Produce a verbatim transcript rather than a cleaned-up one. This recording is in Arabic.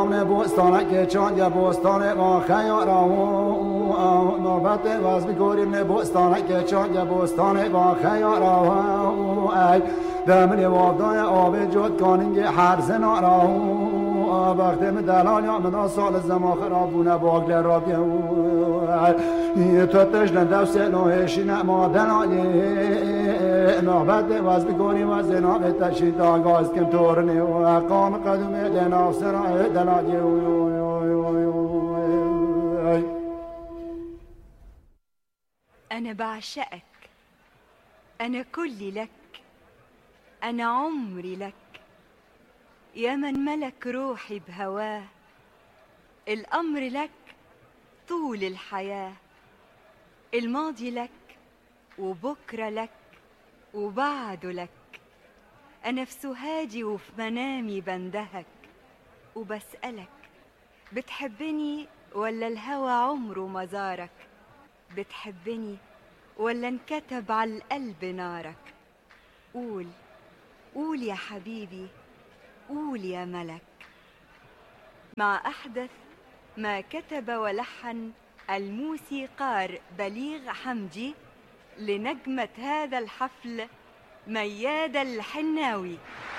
دلانم بوستانه که چان یا بوستانه با خیارا نوبت واز بگوریم نبوستانه که چان یا بوستانه با خیارا ای دمنی وابدای آب جد کانینگ هر زنارا وقتی من دلان یا من سال زمان خرابونه باقل را بیو تو تشنن دوسته نوهشی نما دلانی نوبت واز بگوریم و زناب تشید آگاز کم تورنی و اقام قدوم لناف سرای دلانی أنا بعشقك، أنا كلي لك، أنا عمري لك، يا من ملك روحي بهواه، الأمر لك طول الحياة، الماضي لك وبكرة لك وبعده لك، أنا في سهادي وفي منامي بندهك وبسألك بتحبني ولا الهوى عمره ما زارك؟ بتحبني ولا انكتب على القلب نارك؟ قول قول يا حبيبي، قول يا ملك. مع أحدث ما كتب ولحن الموسيقار بليغ حمدي لنجمة هذا الحفل ميادة الحناوي.